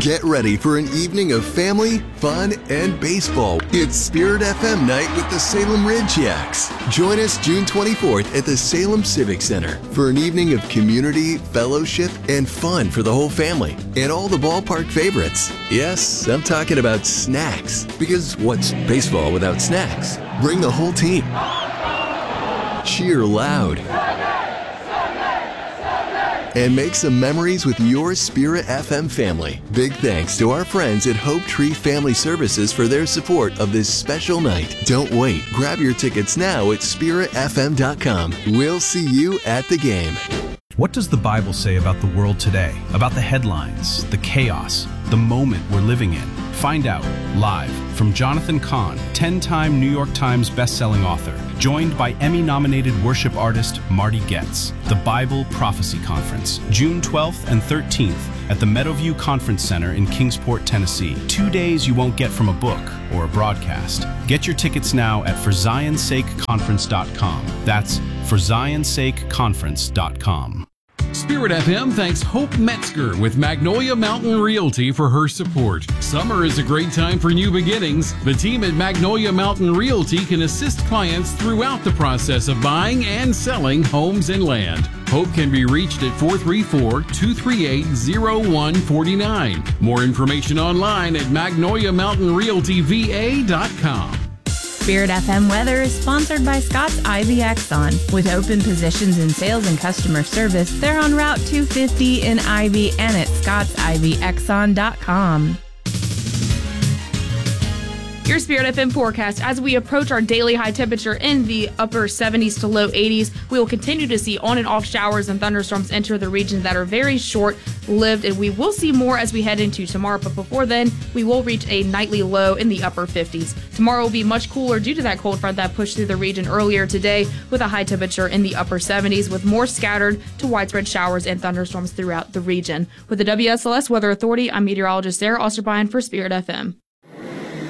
Get ready for an evening of family, fun, and baseball. It's Spirit FM night with the Salem Ridgeyaks. Join us June 24th at the Salem Civic Center for an evening of community, fellowship, and fun for the whole family and all the ballpark favorites. Yes, I'm talking about snacks, because what's baseball without snacks? Bring the whole team. Cheer loud. And make some memories with your Spirit FM family. Big thanks to our friends at Hope Tree Family Services for their support of this special night. Don't wait. Grab your tickets now at spiritfm.com. We'll see you at the game. What does the Bible say about the world today? About the headlines, the chaos, the moment we're living in? Find out live from Jonathan Cahn, 10-time New York Times bestselling author, joined by Emmy-nominated worship artist Marty Goetz. The Bible Prophecy Conference, June 12th and 13th at the Meadowview Conference Center in Kingsport, Tennessee. 2 days you won't get from a book or a broadcast. Get your tickets now at ForZionSakeConference.com. That's ForZionSakeConference.com. Spirit FM thanks Hope Metzger with Magnolia Mountain Realty for her support. Summer is a great time for new beginnings. The team at Magnolia Mountain Realty can assist clients throughout the process of buying and selling homes and land. Hope can be reached at 434-238-0149. More information online at magnoliamountainrealtyva.com. Spirit FM weather is sponsored by Scott's Ivy Exxon. With open positions in sales and customer service, they're on Route 250 in Ivy and at scottsivyexxon.com. Your Spirit FM forecast. As we approach our daily high temperature in the upper 70s to low 80s, we will continue to see on and off showers and thunderstorms enter the region that are very short-lived, and we will see more as we head into tomorrow. But before then, we will reach a nightly low in the upper 50s. Tomorrow will be much cooler due to that cold front that pushed through the region earlier today, with a high temperature in the upper 70s, with more scattered to widespread showers and thunderstorms throughout the region. With the WSLS Weather Authority, I'm meteorologist Sarah Osterbein for Spirit FM.